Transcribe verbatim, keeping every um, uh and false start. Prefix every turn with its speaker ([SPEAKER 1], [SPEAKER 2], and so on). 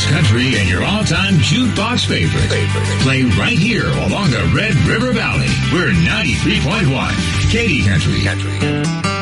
[SPEAKER 1] bluegrass, country, and your all-time jukebox favorite. Play right here along the Red River Valley. We're ninety-three point one, Katy Country. Country.